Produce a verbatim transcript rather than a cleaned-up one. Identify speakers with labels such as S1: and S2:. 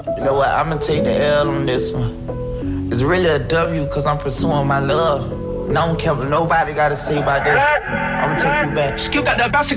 S1: You know what? I'ma take the L on this one. It's really a W cause I'm pursuing my love. And I don't care what nobody gotta say about this. I'ma take you back.
S2: Skip got that bounce